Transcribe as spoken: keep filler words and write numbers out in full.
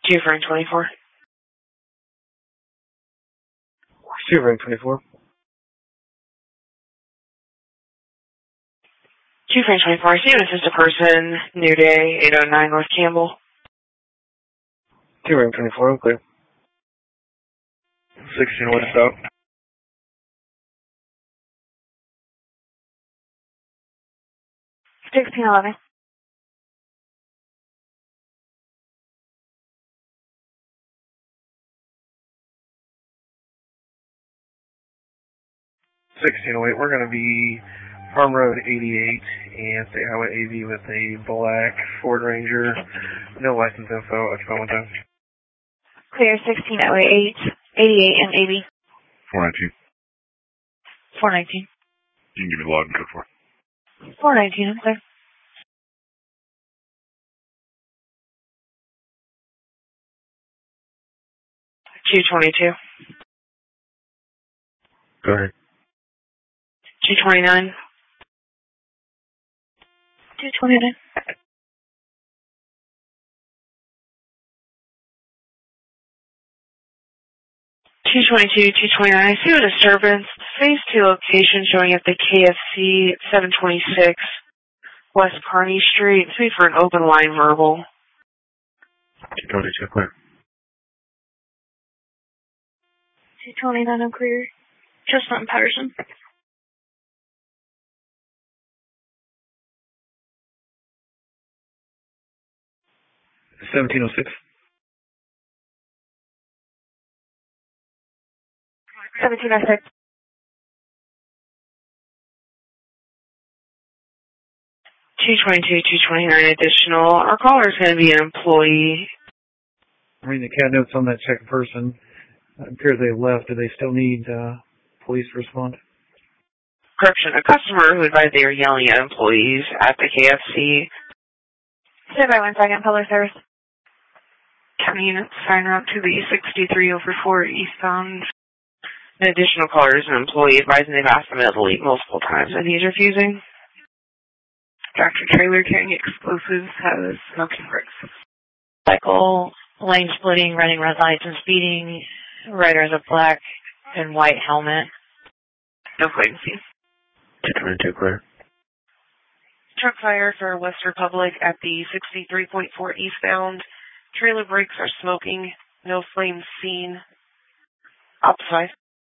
Two Frank twenty-four. Two Frank twenty-four. Two Frank twenty-four. I see an assisted person. New Day, eight oh nine North Campbell. Two Frank twenty-four. I'm clear. Sixteen what's up? Sixteen eleven. Sixteen oh eight. We're gonna be Farm Road eighty-eight and State Highway A V with a black Ford Ranger. No license info at the moment though. Clear sixteen oh eight, eighty-eight and A V. four nineteen. four nineteen. You can give me the login code for. four nineteen, I'm clear. Two twenty-two. Go ahead. Two twenty-nine. two twenty-nine. two twenty-two, two twenty-nine. I see a disturbance. Phase two location showing at the K F C, seven twenty-six West Kearney Street. It's me for an open line verbal. two twenty-two, clear. two twenty-nine, I'm clear. Chestnut and Patterson. seventeen oh six. seventeen oh six. two twenty-two, two twenty-nine additional. Our caller is going to be an employee. I'm reading the cat notes on that second person. It appears they left. Do they still need uh, police to respond? Correction, a customer who advised they were yelling at employees at the K F C. Stand by one second, public service. County units sign route to the sixty-three over four eastbound. An additional caller is an employee advising they've asked him to delete multiple times and he's refusing. Tractor trailer carrying explosives has smoking bricks. Cycle, lane splitting, running red lights and speeding. Rider has a black and white helmet. No latency. two twenty-two, clear. Truck fire for West Republic at the sixty-three point four eastbound. Trailer brakes are smoking. No flames seen. Outside.